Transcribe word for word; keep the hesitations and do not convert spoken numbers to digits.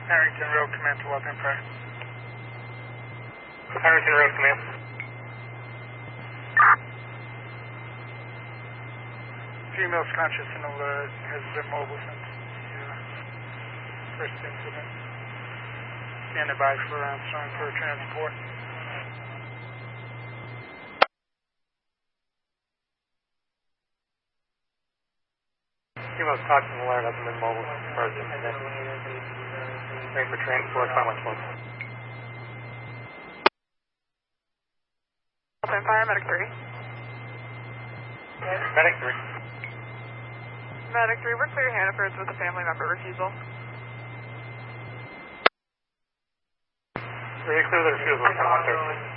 Harrington Road Command to Waltham Prairie. Harrington Road Command. Female's conscious and alert, has been mobile since the uh, first incident. Standing by for Armstrong for transport. Female's conscious and alert, hasn't been mobile since the first incident. Waiting for transport, five one twelve. Fire, Medic three. Medic three. Medic three, we're clear Hannaford's with a family member refusal. Are you clear the refusal? ten one thirty.